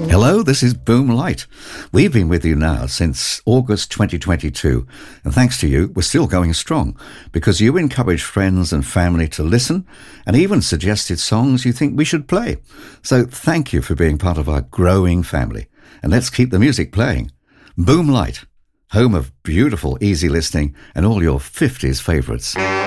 Hello, this is Boom Light. We've been with you now since August 2022, and thanks to you, we're still going strong because you encouraged friends and family to listen and even suggested songs you think we should play. So thank you for being part of our growing family, and let's keep the music playing. Boom Light, home of beautiful, easy listening and all your 50s favourites.